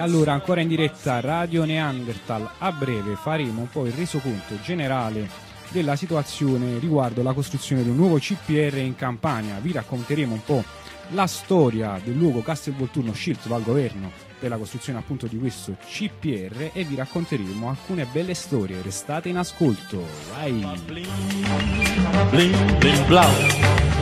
allora ancora in diretta Radio Neanderthal, a breve faremo un po' il resoconto generale della situazione riguardo la costruzione di un nuovo CPR in Campania. Vi racconteremo un po' la storia del luogo Castelvolturno scelto dal governo per la costruzione appunto di questo CPR e vi racconteremo alcune belle storie. Restate in ascolto, vai! Bling, bling, blau.